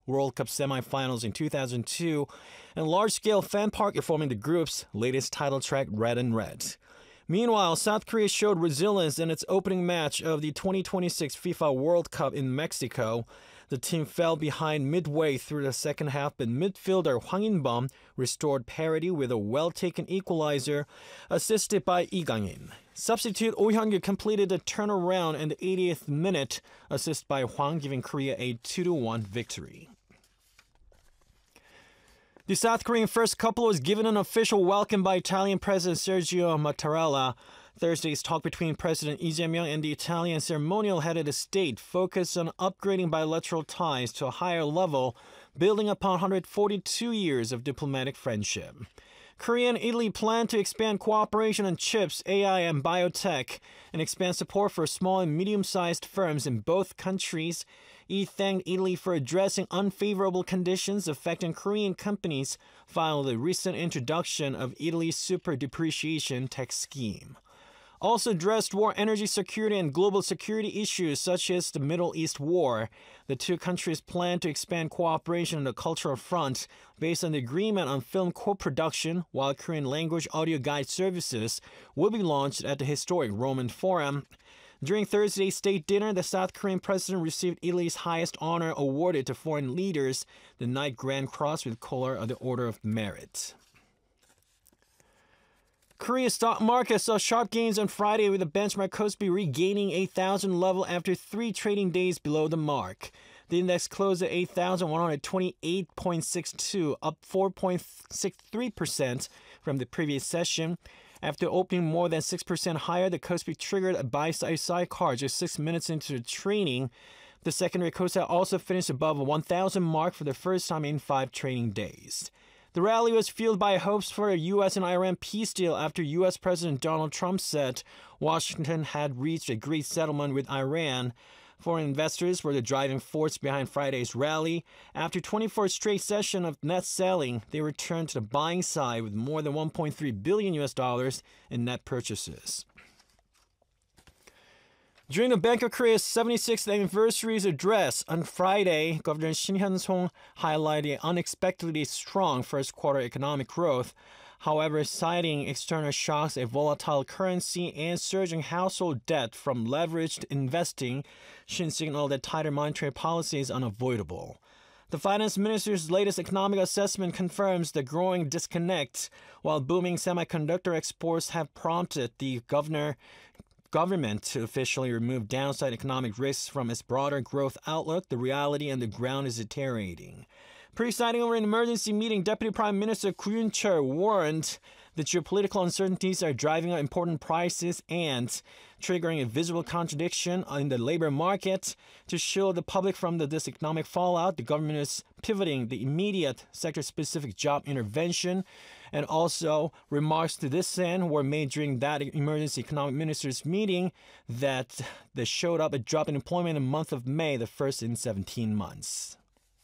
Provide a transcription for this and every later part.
World Cup semifinals in 2002, and large-scale fan park performing the group's latest title track, Red and Red. Meanwhile, South Korea showed resilience in its opening match of the 2026 FIFA World Cup in Mexico. The team fell behind midway through the second half, but midfielder Hwang In-bum restored parity with a well-taken equalizer, assisted by Lee Gang-in. Substitute Oh Hyun-gyu completed the turnaround in the 80th minute, assisted by Hwang, giving Korea a 2-1 victory. The South Korean first couple was given an official welcome by Italian President Sergio Mattarella. Thursday's talk between President Lee Jae-myung and the Italian ceremonial head of the state focused on upgrading bilateral ties to a higher level, building upon 142 years of diplomatic friendship. Korea and Italy plan to expand cooperation on chips, AI, and biotech, and expand support for small and medium-sized firms in both countries. Lee thanked Italy for addressing unfavorable conditions affecting Korean companies following the recent introduction of Italy's super depreciation tax scheme. Also addressed war, energy security, and global security issues such as the Middle East war. The two countries plan to expand cooperation on the cultural front based on the agreement on film co-production, while Korean language audio guide services will be launched at the historic Roman Forum. During Thursday's state dinner, the South Korean president received Italy's highest honor awarded to foreign leaders, the Knight Grand Cross with collar of the Order of Merit. Korea's stock market saw sharp gains on Friday, with the benchmark Kospi regaining 8,000 level after 3 trading days below the mark. The index closed at 8,128.62, up 4.63% from the previous session. After opening more than 6% higher, the Kospi triggered a buy-side sidecar just 6 minutes into the trading. The secondary KOSDAQ also finished above a 1,000 mark for the first time in 5 trading days. The rally was fueled by hopes for a U.S. and Iran peace deal after U.S. President Donald Trump said Washington had reached a agreed settlement with Iran. Foreign investors were the driving force behind Friday's rally. After 24 straight sessions of net selling, they returned to the buying side with more than $1.3 billion in net purchases. During the Bank of Korea's 76th anniversary's address on Friday, Governor Shin Hyun-song highlighted unexpectedly strong first-quarter economic growth. However, citing external shocks, a volatile currency, and surging household debt from leveraged investing, Shin signaled that tighter monetary policy is unavoidable. The finance minister's latest economic assessment confirms the growing disconnect, while booming semiconductor exports have prompted the government to officially remove downside economic risks from its broader growth outlook. The reality on the ground is deteriorating. Presiding over an emergency meeting, Deputy Prime Minister Koo Yoon-chul warned the geopolitical uncertainties are driving up important prices and triggering a visible contradiction in the labor market. To shield the public from this economic fallout, the government is pivoting the immediate sector-specific job intervention, and also remarks to this end were made during that emergency economic ministers meeting that they showed up a drop in employment in the month of May, the first in 17 months.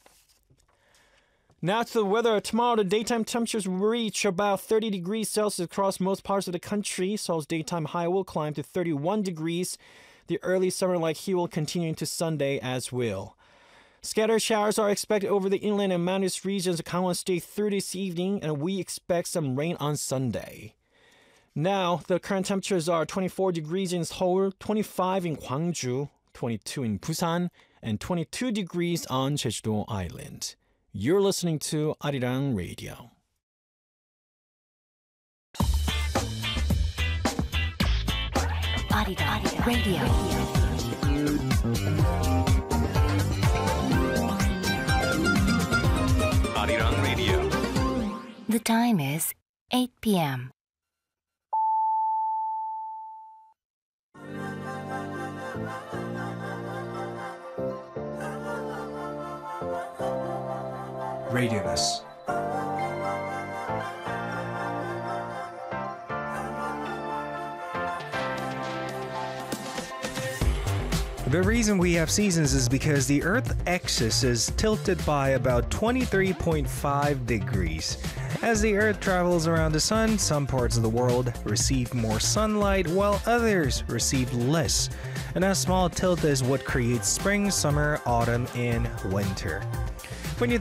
Now to the weather. Tomorrow, the daytime temperatures will reach about 30 degrees Celsius across most parts of the country. Seoul's daytime high will climb to 31 degrees. The early summer-like heat will continue into Sunday as well. Scattered showers are expected over the inland and mountainous regions of Gangwon State through this evening, and we expect some rain on Sunday. Now, the current temperatures are 24 degrees in Seoul, 25 in Gwangju, 22 in Busan, and 22 degrees on Jeju-do Island. You're listening to Arirang Radio. Arirang Radio. Arirang Radio. The time is 8 p.m. Radioness. The reason we have seasons is because the Earth axis is tilted by about 23.5 degrees. As the Earth travels around the Sun, some parts of the world receive more sunlight while others receive less. And that small tilt is what creates spring, summer, autumn, and winter.